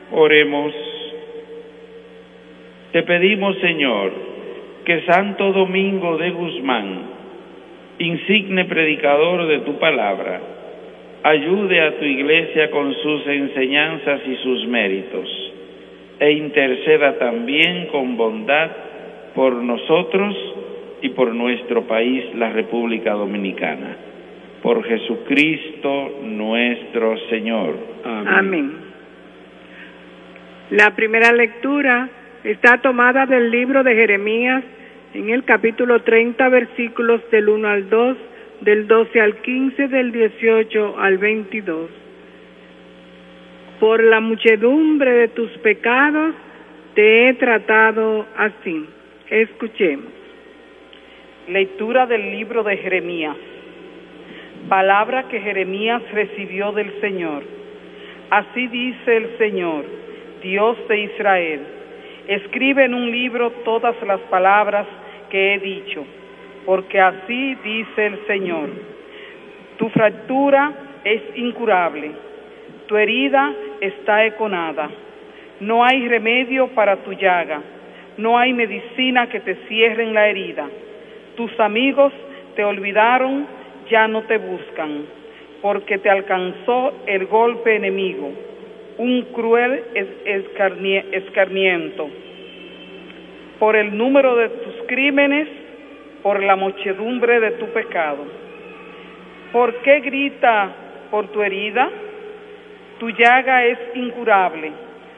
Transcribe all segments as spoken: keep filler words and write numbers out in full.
Oremos. Te pedimos, Señor, que Santo Domingo de Guzmán, insigne predicador de tu palabra, ayude a tu iglesia con sus enseñanzas y sus méritos, e interceda también con bondad por nosotros y por nuestro país, la República Dominicana. Por Jesucristo nuestro Señor. Amén. Amén. La primera lectura está tomada del libro de Jeremías, en el capítulo treinta, versículos del uno al dos, del doce al quince, del dieciocho al veintidós. Por la muchedumbre de tus pecados te he tratado así. Escuchemos. Lectura del libro de Jeremías. Palabra que Jeremías recibió del Señor. Así dice el Señor, Dios de Israel: escribe en un libro todas las palabras que he dicho, porque así dice el Señor: tu fractura es incurable, tu herida está econada, no hay remedio para tu llaga, no hay medicina que te cierre en la herida. Tus amigos te olvidaron, ya no te buscan, porque te alcanzó el golpe enemigo, un cruel escarmiento. Por el número de tus crímenes, por la muchedumbre de tu pecado. ¿Por qué grita por tu herida? Tu llaga es incurable.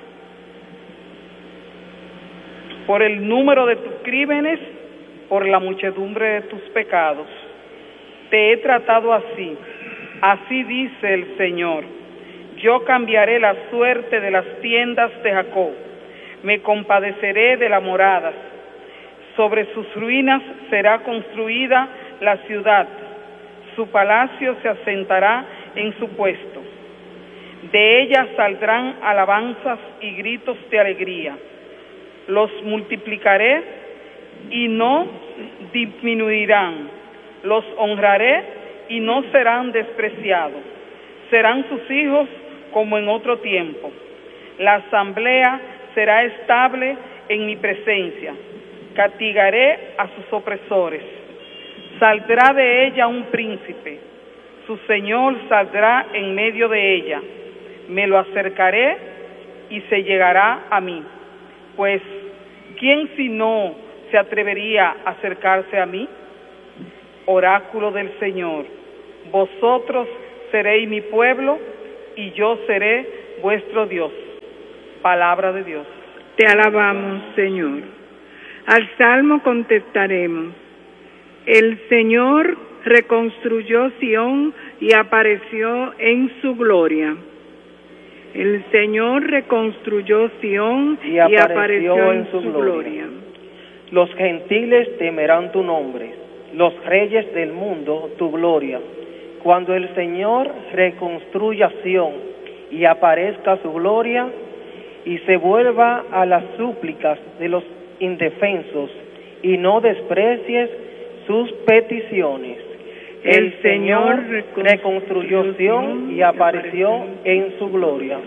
Por el número de tus crímenes, por la muchedumbre de tus pecados. Te he tratado así, así dice el Señor. Yo cambiaré la suerte de las tiendas de Jacob, me compadeceré de las moradas. Sobre sus ruinas será construida la ciudad, su palacio se asentará en su puesto. De ella saldrán alabanzas y gritos de alegría. Los multiplicaré y no disminuirán. Los honraré y no serán despreciados. Serán sus hijos como en otro tiempo. La asamblea será estable en mi presencia. Castigaré a sus opresores. Saldrá de ella un príncipe. Su señor saldrá en medio de ella. Me lo acercaré y se llegará a mí. Pues, ¿quién si no se atrevería a acercarse a mí? Oráculo del Señor, vosotros seréis mi pueblo y yo seré vuestro Dios. Palabra de Dios. Te alabamos, Señor. Al salmo contestaremos: el Señor reconstruyó Sión y apareció en su gloria. El Señor reconstruyó Sión y, y apareció, apareció en, en su gloria. gloria. Los gentiles temerán tu nombre, los reyes del mundo tu gloria. Cuando el Señor reconstruya Sión y aparezca su gloria, y se vuelva a las súplicas de los indefensos, y no desprecies sus peticiones. El, el Señor reconstruyó Sión y apareció en su gloria.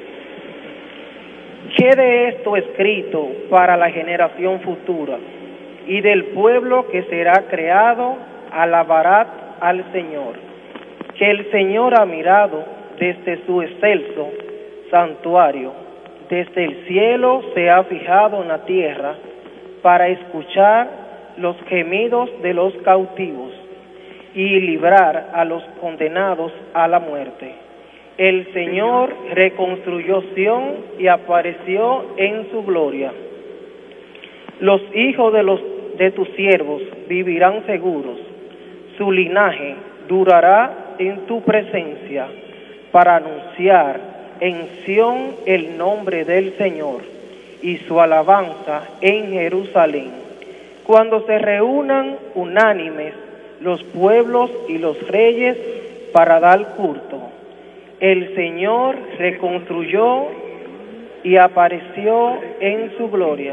Quede esto escrito para la generación futura, y del pueblo que será creado alabará al Señor. Que el Señor ha mirado desde su excelso santuario, desde el cielo se ha fijado en la tierra para escuchar los gemidos de los cautivos y librar a los condenados a la muerte. El Señor reconstruyó Sión y apareció en su gloria. Los hijos de los de tus siervos vivirán seguros, su linaje durará en tu presencia, para anunciar en Sión el nombre del Señor y su alabanza en Jerusalén. Cuando se reúnan unánimes los pueblos y los reyes para dar culto, el Señor reconstruyó y apareció en su gloria.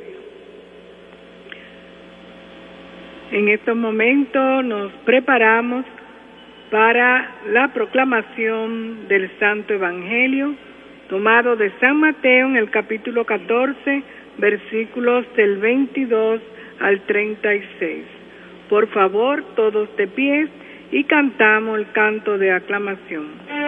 En estos momentos nos preparamos para la proclamación del Santo Evangelio tomado de San Mateo en el capítulo catorce, versículos del veintidós al treinta y seis. Por favor, todos de pie y cantamos el canto de aclamación.